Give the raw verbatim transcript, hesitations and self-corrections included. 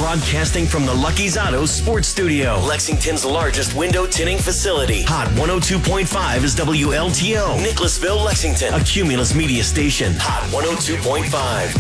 Broadcasting from the Lucky's Auto Sports Studio, Lexington's largest window tinting facility. Hot one oh two point five is W L T O. Nicholasville, Lexington, a Cumulus media station. Hot one oh two point five.